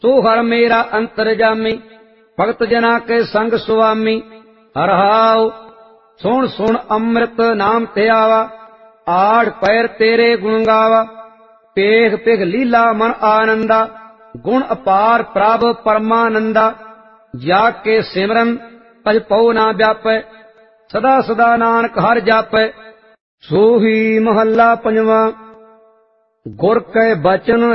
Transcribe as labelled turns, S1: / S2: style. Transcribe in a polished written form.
S1: सो हर मेरा अंतरजामी, भगत जना के संग सुआमी। हरहाओ सुन सुन अमृत नाम ते आवा, आड़ पैर तेरे गुण गावा। पेघ पेघ लीला मन आनंदा, गुण अपार प्रभ परमानंदा। जाके सिमरन तज पौ ना व्यापै, सदा सदा नानक हर जापै। सोही महला पंजवा। गुर कै बचन